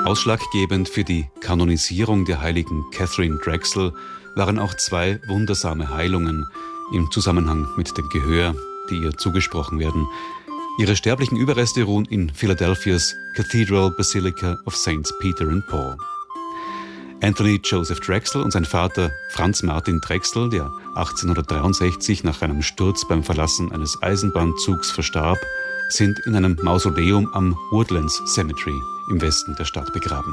Ausschlaggebend für die Kanonisierung der heiligen Catherine Drexel waren auch 2 wundersame Heilungen im Zusammenhang mit dem Gehör, die ihr zugesprochen werden. Ihre sterblichen Überreste ruhen in Philadelphias Cathedral Basilica of Saints Peter and Paul. Anthony Joseph Drexel und sein Vater Franz Martin Drexel, der 1863 nach einem Sturz beim Verlassen eines Eisenbahnzugs verstarb, sind in einem Mausoleum am Woodlands Cemetery im Westen der Stadt begraben.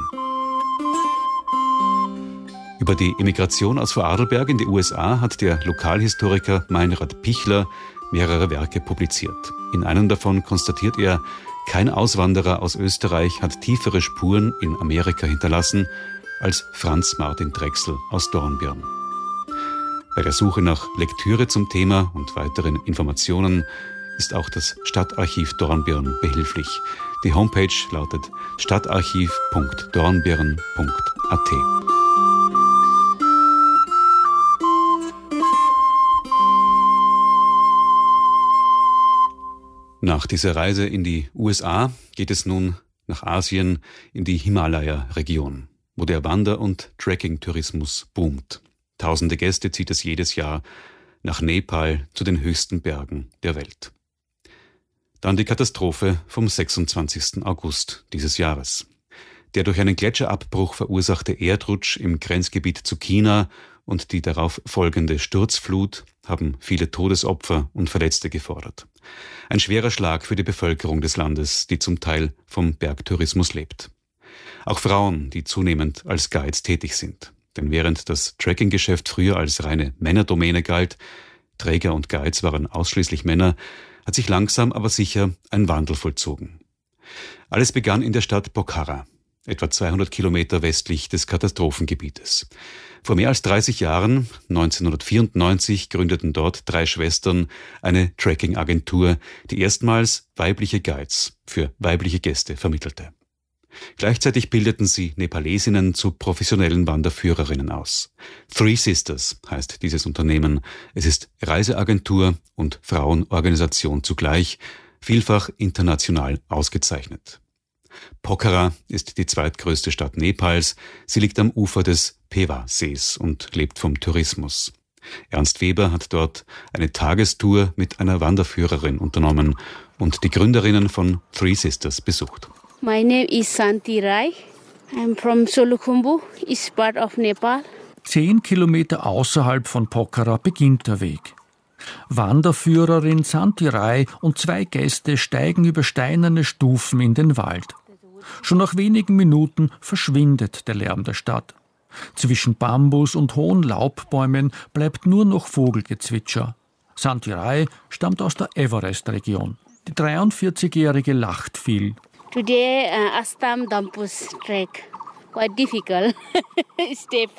Über die Emigration aus Vorarlberg in die USA hat der Lokalhistoriker Meinrad Pichler mehrere Werke publiziert. In einem davon konstatiert er, kein Auswanderer aus Österreich hat tiefere Spuren in Amerika hinterlassen als Franz Martin Drexel aus Dornbirn. Bei der Suche nach Lektüre zum Thema und weiteren Informationen ist auch das Stadtarchiv Dornbirn behilflich. Die Homepage lautet stadtarchiv.dornbirn.at. Nach dieser Reise in die USA geht es nun nach Asien in die Himalaya-Region, wo der Wander- und Trekking-Tourismus boomt. Tausende Gäste zieht es jedes Jahr nach Nepal zu den höchsten Bergen der Welt. Dann die Katastrophe vom 26. August dieses Jahres. Der durch einen Gletscherabbruch verursachte Erdrutsch im Grenzgebiet zu China und die darauf folgende Sturzflut haben viele Todesopfer und Verletzte gefordert. Ein schwerer Schlag für die Bevölkerung des Landes, die zum Teil vom Bergtourismus lebt. Auch Frauen, die zunehmend als Guides tätig sind. Denn während das Trekking-Geschäft früher als reine Männerdomäne galt, Träger und Guides waren ausschließlich Männer, hat sich langsam aber sicher ein Wandel vollzogen. Alles begann in der Stadt Pokhara, etwa 200 Kilometer westlich des Katastrophengebietes. Vor mehr als 30 Jahren, 1994, gründeten dort 3 Schwestern eine Trekking-Agentur, die erstmals weibliche Guides für weibliche Gäste vermittelte. Gleichzeitig bildeten sie Nepalesinnen zu professionellen Wanderführerinnen aus. Three Sisters heißt dieses Unternehmen. Es ist Reiseagentur und Frauenorganisation zugleich, vielfach international ausgezeichnet. Pokhara ist die zweitgrößte Stadt Nepals. Sie liegt am Ufer des Peva-Sees und lebt vom Tourismus. Ernst Weber hat dort eine Tagestour mit einer Wanderführerin unternommen und die Gründerinnen von Three Sisters besucht. My name is Santi Rai. I'm from Solukhumbu, east part of Nepal. 10 Kilometer außerhalb von Pokhara beginnt der Weg. Wanderführerin Santi Rai und 2 Gäste steigen über steinerne Stufen in den Wald. Schon nach wenigen Minuten verschwindet der Lärm der Stadt. Zwischen Bambus und hohen Laubbäumen bleibt nur noch Vogelgezwitscher. Santi Rai stammt aus der Everest-Region. Die 43-Jährige lacht viel. Today, Astam Dampus trek. Quite difficult. Steep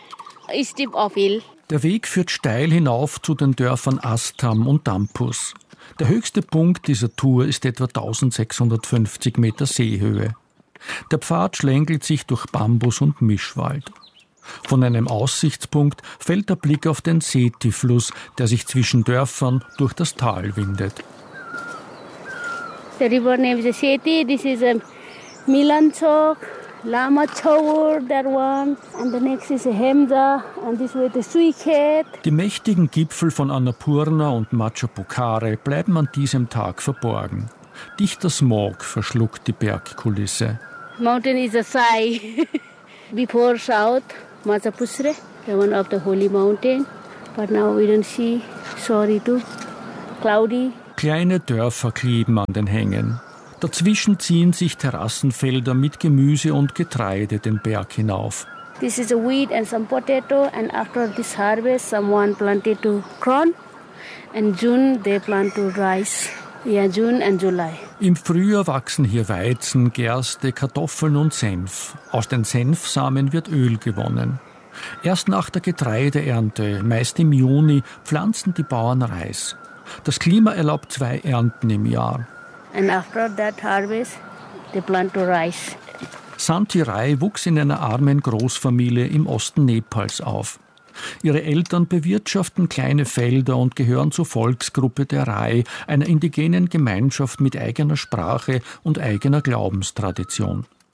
uphill. Der Weg führt steil hinauf zu den Dörfern Astam und Dampus. Der höchste Punkt dieser Tour ist etwa 1650 Meter Seehöhe. Der Pfad schlängelt sich durch Bambus und Mischwald. Von einem Aussichtspunkt fällt der Blick auf den Seti-Fluss, der sich zwischen Dörfern durch das Tal windet. The river name is Seti. This is Milanchok, Lama Chowur, that one. And the next is Hemza. And this way the Suikhet. Die mächtigen Gipfel von Annapurna und Machapukare bleiben an diesem Tag verborgen. Dichter Smog verschluckt die Bergkulisse. Mountain is a Sai. Before south, Machapusre, the one of the holy mountain. But now we don't see. Sorry too. Cloudy. Kleine Dörfer kleben an den Hängen. Dazwischen ziehen sich Terrassenfelder mit Gemüse und Getreide den Berg hinauf. This is a wheat and some potato, and after this harvest, someone planted to corn, and June they plant to rice. Yeah, June and July. Im Frühjahr wachsen hier Weizen, Gerste, Kartoffeln und Senf. Aus den Senfsamen wird Öl gewonnen. Erst nach der Getreideernte, meist im Juni, pflanzen die Bauern Reis. Das Klima erlaubt 2 Ernten im Jahr. And after that harvest, they plant to rice. Santi Rai wuchs in einer armen Großfamilie im Osten Nepals auf. Ihre Eltern bewirtschaften kleine Felder und gehören zur Volksgruppe der Rai, einer indigenen Gemeinschaft mit eigener Sprache und eigener Glaubenstradition.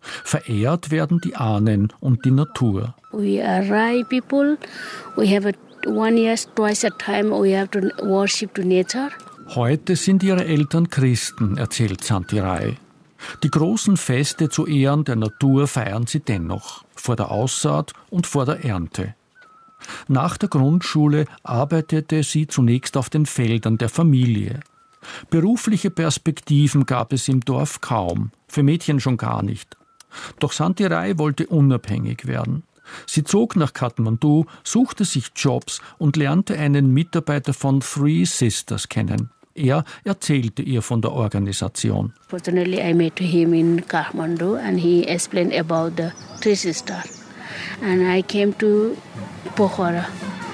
Verehrt werden die Ahnen und die Natur. We are Rai people. We have 1 year, twice a time we have to worship to nature. Heute sind ihre Eltern Christen, erzählt Santi Rai. Die großen Feste zu Ehren der Natur feiern sie dennoch, vor der Aussaat und vor der Ernte. Nach der Grundschule arbeitete sie zunächst auf den Feldern der Familie. Berufliche Perspektiven gab es im Dorf kaum, für Mädchen schon gar nicht. Doch Santi Rai wollte unabhängig werden. Sie zog nach Kathmandu, suchte sich Jobs und lernte einen Mitarbeiter von Three Sisters kennen. Er erzählte ihr von der Organisation. Fortunately, I met him in Kathmandu and he explained about the Three Sisters. And I came to Pokhara.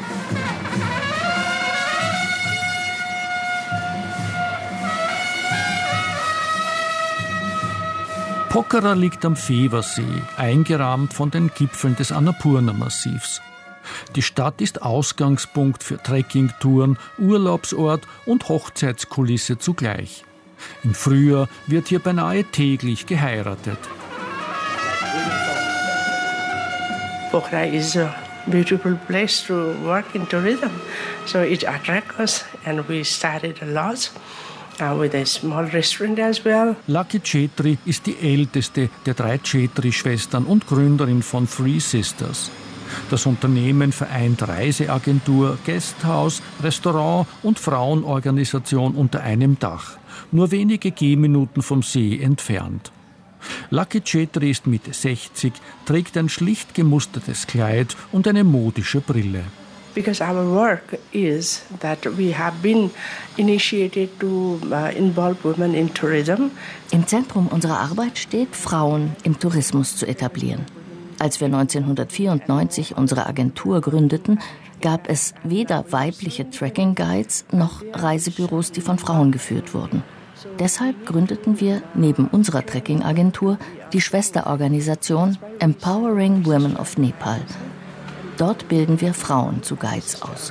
Pokhara liegt am Feversee, eingerahmt von den Gipfeln des Annapurna-Massivs. Die Stadt ist Ausgangspunkt für Trekkingtouren, Urlaubsort und Hochzeitskulisse zugleich. Im Frühjahr wird hier beinahe täglich geheiratet. Pokhara is a beautiful place to work in tourism, so it attracts us and we started a lodge with a small restaurant as well. Lucky Chetri ist die älteste der 3 Chetri-Schwestern und Gründerin von Three Sisters. Das Unternehmen vereint Reiseagentur, Gasthaus, Restaurant und Frauenorganisation unter einem Dach, nur wenige Gehminuten vom See entfernt. Lucky Chetri ist Mitte 60, trägt ein schlicht gemustertes Kleid und eine modische Brille. Because our work is that we have been initiated to involve women in tourism. Im Zentrum unserer Arbeit steht, Frauen im Tourismus zu etablieren. Als wir 1994 unsere Agentur gründeten, gab es weder weibliche Trekking-Guides noch Reisebüros, die von Frauen geführt wurden. Deshalb gründeten wir neben unserer Trekking-Agentur die Schwesterorganisation Empowering Women of Nepal. Dort bilden wir Frauen zu Guides aus.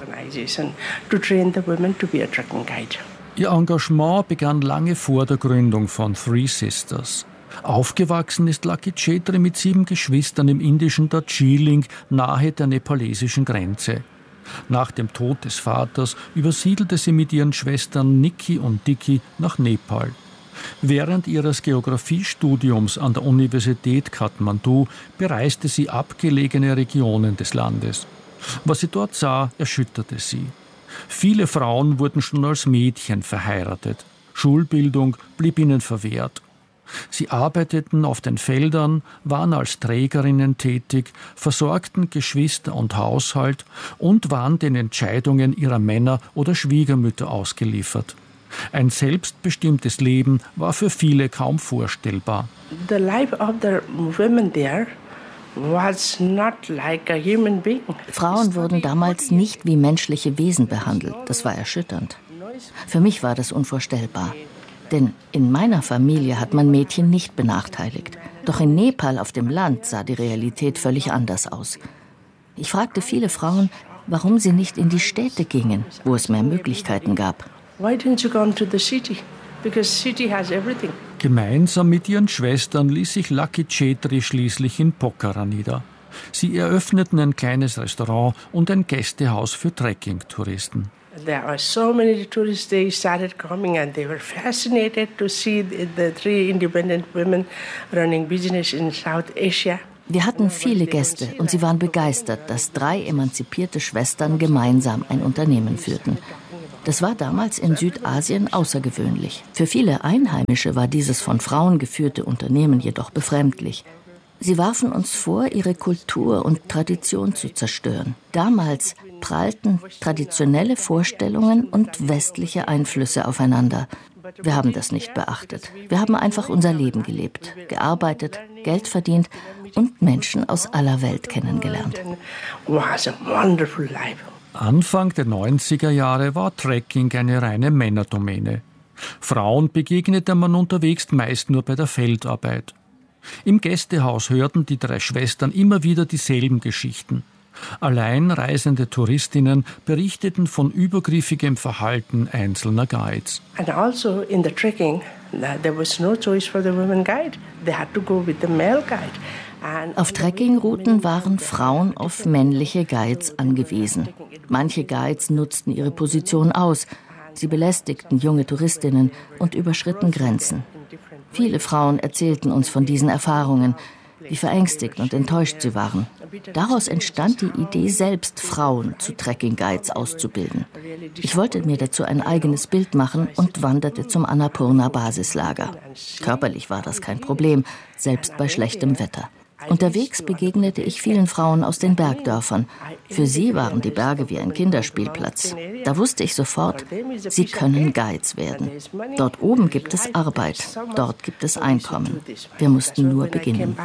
Ihr Engagement begann lange vor der Gründung von Three Sisters. Aufgewachsen ist Lucky Chetri mit 7 Geschwistern im indischen Darjeeling nahe der nepalesischen Grenze. Nach dem Tod des Vaters übersiedelte sie mit ihren Schwestern Nikki und Diki nach Nepal. Während ihres Geografiestudiums an der Universität Kathmandu bereiste sie abgelegene Regionen des Landes. Was sie dort sah, erschütterte sie. Viele Frauen wurden schon als Mädchen verheiratet. Schulbildung blieb ihnen verwehrt. Sie arbeiteten auf den Feldern, waren als Trägerinnen tätig, versorgten Geschwister und Haushalt und waren den Entscheidungen ihrer Männer oder Schwiegermütter ausgeliefert. Ein selbstbestimmtes Leben war für viele kaum vorstellbar. The life of the women there was not like a human being. Frauen wurden damals nicht wie menschliche Wesen behandelt. Das war erschütternd. Für mich war das unvorstellbar. Denn in meiner Familie hat man Mädchen nicht benachteiligt. Doch in Nepal auf dem Land sah die Realität völlig anders aus. Ich fragte viele Frauen, warum sie nicht in die Städte gingen, wo es mehr Möglichkeiten gab. Why didn't you come to the city? Because city has everything. Gemeinsam mit ihren Schwestern ließ sich Lucky Chetri schließlich in Pokhara nieder. Sie eröffneten ein kleines Restaurant und ein Gästehaus für Trekking-Touristen. There are so many tourists, they started coming and they were fascinated to see the 3 independent women running business in South Asia. Wir hatten viele Gäste und sie waren begeistert, dass 3 emanzipierte Schwestern gemeinsam ein Unternehmen führten. Das war damals in Südasien außergewöhnlich. Für viele Einheimische war dieses von Frauen geführte Unternehmen jedoch befremdlich. Sie warfen uns vor, ihre Kultur und Tradition zu zerstören. Damals prallten traditionelle Vorstellungen und westliche Einflüsse aufeinander. Wir haben das nicht beachtet. Wir haben einfach unser Leben gelebt, gearbeitet, Geld verdient und Menschen aus aller Welt kennengelernt. Anfang der 90er Jahre war Trekking eine reine Männerdomäne. Frauen begegnete man unterwegs meist nur bei der Feldarbeit. Im Gästehaus hörten die 3 Schwestern immer wieder dieselben Geschichten. Allein reisende Touristinnen berichteten von übergriffigem Verhalten einzelner Guides. And also in the trekking, There was no choice for the women guide. They had to go with the male guide. Auf Trekkingrouten waren Frauen auf männliche Guides angewiesen. Manche Guides nutzten ihre Position aus. Sie belästigten junge Touristinnen und überschritten Grenzen. Viele Frauen erzählten uns von diesen Erfahrungen, wie verängstigt und enttäuscht sie waren. Daraus entstand die Idee, selbst Frauen zu Trekking-Guides auszubilden. Ich wollte mir dazu ein eigenes Bild machen und wanderte zum Annapurna-Basislager. Körperlich war das kein Problem, selbst bei schlechtem Wetter. Unterwegs begegnete ich vielen Frauen aus den Bergdörfern. Für sie waren die Berge wie ein Kinderspielplatz. Da wusste ich sofort, sie können Guides werden. Dort oben gibt es Arbeit, dort gibt es Einkommen. Wir mussten nur beginnen.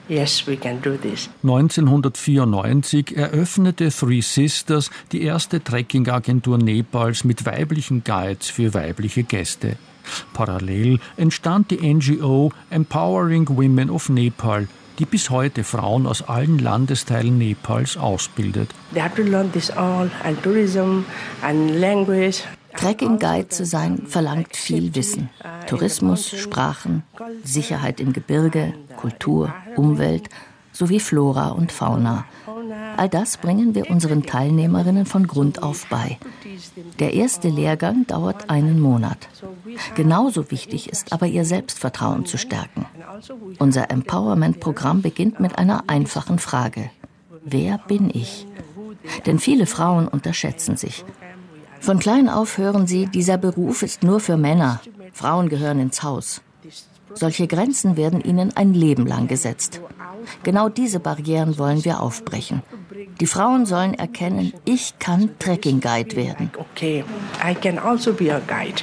1994 eröffnete Three Sisters die erste Trekkingagentur Nepals mit weiblichen Guides für weibliche Gäste. Parallel entstand die NGO Empowering Women of Nepal, die bis heute Frauen aus allen Landesteilen Nepals ausbildet. Trekking-Guide zu sein verlangt viel Wissen. Tourismus, Sprachen, Sicherheit im Gebirge, Kultur, Umwelt sowie Flora und Fauna. All das bringen wir unseren Teilnehmerinnen von Grund auf bei. Der erste Lehrgang dauert 1 Monat. Genauso wichtig ist aber, ihr Selbstvertrauen zu stärken. Unser Empowerment-Programm beginnt mit einer einfachen Frage. Wer bin ich? Denn viele Frauen unterschätzen sich. Von klein auf hören sie, dieser Beruf ist nur für Männer. Frauen gehören ins Haus. Solche Grenzen werden ihnen ein Leben lang gesetzt. Genau diese Barrieren wollen wir aufbrechen. Die Frauen sollen erkennen, ich kann Trekking-Guide werden. Okay, I can also be a guide.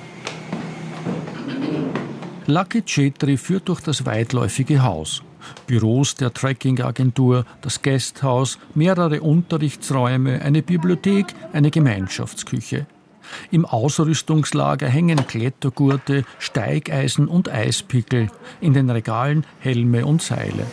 Lucky Chetri führt durch das weitläufige Haus. Büros der Trekking-Agentur, das Gasthaus, mehrere Unterrichtsräume, eine Bibliothek, eine Gemeinschaftsküche. Im Ausrüstungslager hängen Klettergurte, Steigeisen und Eispickel. In den Regalen Helme und Seile.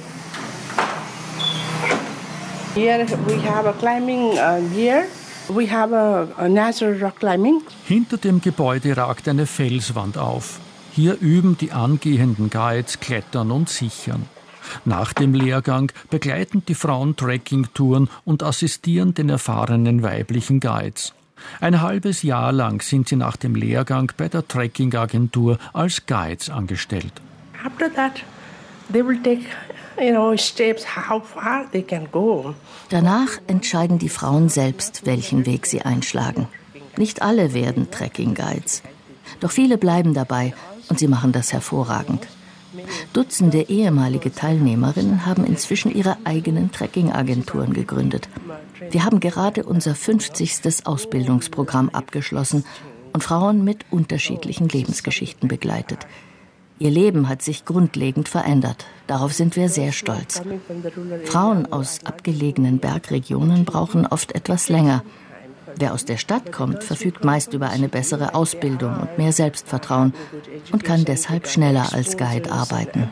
Here we have a climbing gear. We have a natural rock climbing. Hinter dem Gebäude ragt eine Felswand auf. Hier üben die angehenden Guides Klettern und Sichern. Nach dem Lehrgang begleiten die Frauen Trekking-Touren und assistieren den erfahrenen weiblichen Guides. Ein halbes Jahr lang sind sie nach dem Lehrgang bei der Trekking-Agentur als Guides angestellt. After that, they will take, steps how far they can go. Danach entscheiden die Frauen selbst, welchen Weg sie einschlagen. Nicht alle werden Trekking-Guides. Doch viele bleiben dabei und sie machen das hervorragend. Dutzende ehemalige Teilnehmerinnen haben inzwischen ihre eigenen Trekking-Agenturen gegründet. Wir haben gerade unser 50. Ausbildungsprogramm abgeschlossen und Frauen mit unterschiedlichen Lebensgeschichten begleitet. Ihr Leben hat sich grundlegend verändert. Darauf sind wir sehr stolz. Frauen aus abgelegenen Bergregionen brauchen oft etwas länger. Wer aus der Stadt kommt, verfügt meist über eine bessere Ausbildung und mehr Selbstvertrauen und kann deshalb schneller als Guide arbeiten.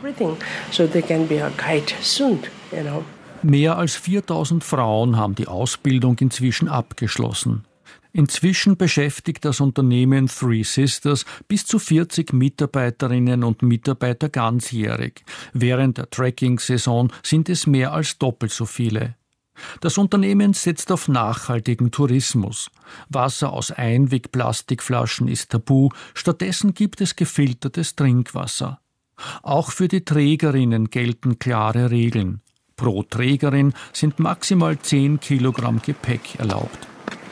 Mehr als 4000 Frauen haben die Ausbildung inzwischen abgeschlossen. Inzwischen beschäftigt das Unternehmen Three Sisters bis zu 40 Mitarbeiterinnen und Mitarbeiter ganzjährig. Während der Trekking-Saison sind es mehr als doppelt so viele. Das Unternehmen setzt auf nachhaltigen Tourismus. Wasser aus Einweg-Plastikflaschen ist tabu, stattdessen gibt es gefiltertes Trinkwasser. Auch für die Trägerinnen gelten klare Regeln. Pro Trägerin sind maximal 10 Kilogramm Gepäck erlaubt.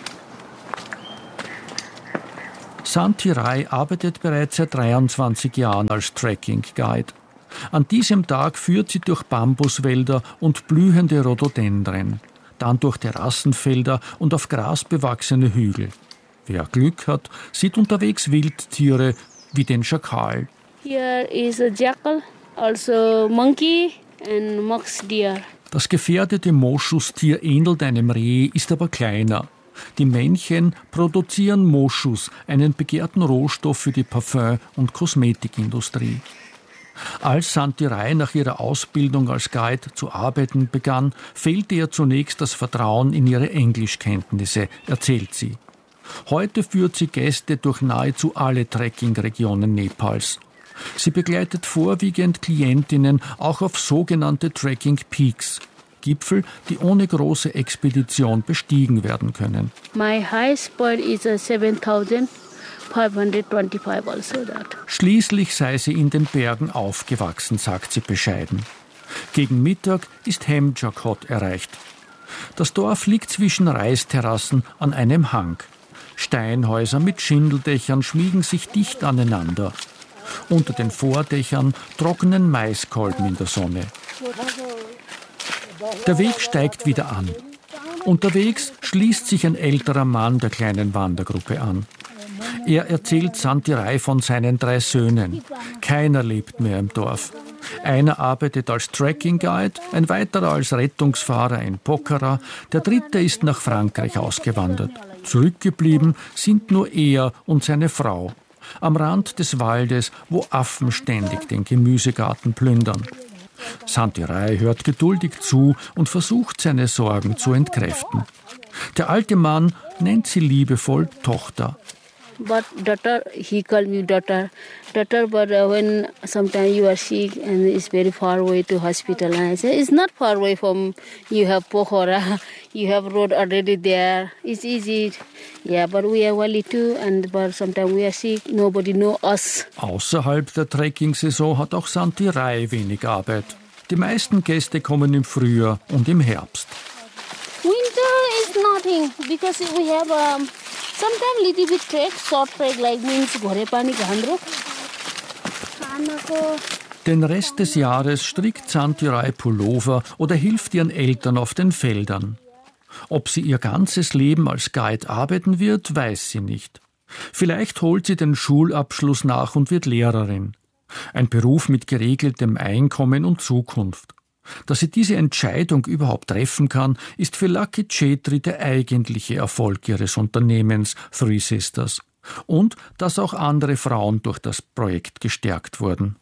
Santi Rai arbeitet bereits seit 23 Jahren als Trekking-Guide. An diesem Tag führt sie durch Bambuswälder und blühende Rhododendren, dann durch Terrassenfelder und auf Gras bewachsene Hügel. Wer Glück hat, sieht unterwegs Wildtiere wie den Schakal. Here is a jackal, also monkey and mox deer. Das gefährdete Moschustier ähnelt einem Reh, ist aber kleiner. Die Männchen produzieren Moschus, einen begehrten Rohstoff für die Parfüm- und Kosmetikindustrie. Als Santi Rai nach ihrer Ausbildung als Guide zu arbeiten begann, fehlte ihr zunächst das Vertrauen in ihre Englischkenntnisse, erzählt sie. Heute führt sie Gäste durch nahezu alle Trekking-Regionen Nepals. Sie begleitet vorwiegend Klientinnen auch auf sogenannte Trekking Peaks, Gipfel, die ohne große Expedition bestiegen werden können. My highest point is 7,525 also that. Schließlich sei sie in den Bergen aufgewachsen, sagt sie bescheiden. Gegen Mittag ist Hemjakot erreicht. Das Dorf liegt zwischen Reisterrassen an einem Hang. Steinhäuser mit Schindeldächern schmiegen sich dicht aneinander. Unter den Vordächern trocknen Maiskolben in der Sonne. Der Weg steigt wieder an. Unterwegs schließt sich ein älterer Mann der kleinen Wandergruppe an. Er erzählt Santirai von seinen 3 Söhnen. Keiner lebt mehr im Dorf. Einer arbeitet als Trekking Guide, ein weiterer als Rettungsfahrer in Pokhara, der 3. ist nach Frankreich ausgewandert. Zurückgeblieben sind nur er und seine Frau. Am Rand des Waldes, wo Affen ständig den Gemüsegarten plündern. Santirai hört geduldig zu und versucht, seine Sorgen zu entkräften. Der alte Mann nennt sie liebevoll Tochter. But daughter, he called me daughter, but when sometimes you are sick and it's very far away to hospital, and I say it's not far away from. You have Pokhara, you have road already there. It's easy, yeah. But we are only 2, but sometimes we are sick. Nobody know us. Außerhalb der Trekking-Saison hat auch Santirai wenig Arbeit. Die meisten Gäste kommen im Frühjahr und im Herbst. Winter is nothing because we have sometimes little bit trek, short trek like means ghore pani ghandro. Den Rest des Jahres strickt Santirai Pullover oder hilft ihren Eltern auf den Feldern. Ob sie ihr ganzes Leben als Guide arbeiten wird, weiß sie nicht. Vielleicht holt sie den Schulabschluss nach und wird Lehrerin. Ein Beruf mit geregeltem Einkommen und Zukunft. Dass sie diese Entscheidung überhaupt treffen kann, ist für Lucky Chetri der eigentliche Erfolg ihres Unternehmens Three Sisters. Und dass auch andere Frauen durch das Projekt gestärkt wurden.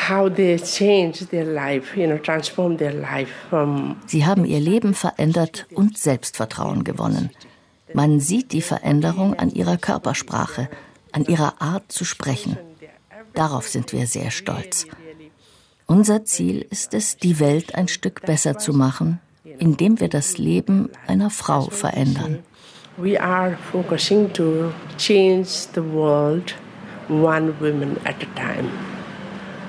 Sie haben ihr Leben verändert und Selbstvertrauen gewonnen. Man sieht die Veränderung an ihrer Körpersprache, an ihrer Art zu sprechen. Darauf sind wir sehr stolz. Unser Ziel ist es, die Welt ein Stück besser zu machen, indem wir das Leben einer Frau verändern. We are focusing to change the world one woman at a time.